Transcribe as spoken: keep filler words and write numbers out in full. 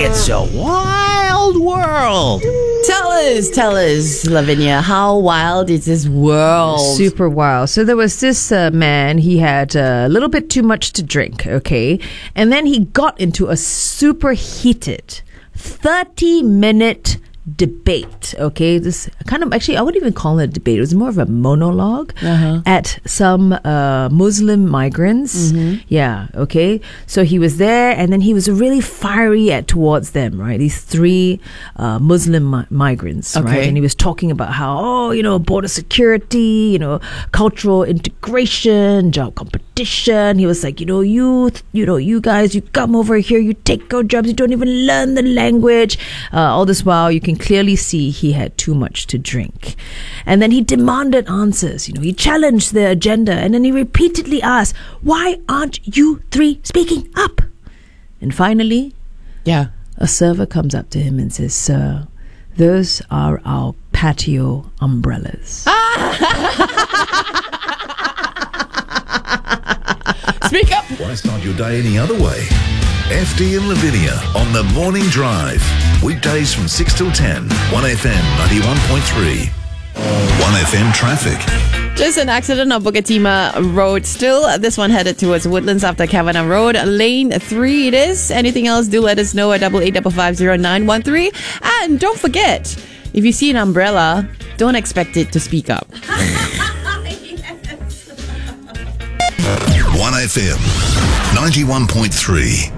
It's a wild world. Tell us, tell us, Lavinia, how wild is this world? Super wild. So there was this uh, man, he had a little bit too much to drink, okay? And then he got into a super heated thirty minute debate, okay? This kind of, actually, I wouldn't even call it a debate. It was more of a monologue Uh-huh. at some uh, Muslim migrants. Mm-hmm. Yeah, okay? So he was there, and then he was really fiery at towards them, right? These three uh, Muslim mi- migrants, right? Okay. And he was talking about how, oh, you know, border security, you know, cultural integration, job competition. He was like, you know, you, you know, you guys, you come over here, you take our jobs, you don't even learn the language. Uh, all this while, you can clearly see he had too much to drink. And then he demanded answers. You know, he challenged their agenda, and then he repeatedly asked, why aren't you three speaking up? And finally, Yeah. a server comes up to him and says, sir, those are our patio umbrellas. Speak up. Why start your day any other way? F D and Lavinia on the Morning Drive. Weekdays from six till ten. one F M ninety-one point three. one F M traffic. Just an accident on Bukit Timah Road still. This one headed towards Woodlands after Kavanagh Road. Lane three it is. Anything else, do let us know at double eight five five zero nine one three. And don't forget, if you see an umbrella, don't expect it to speak up. one F M ninety-one point three.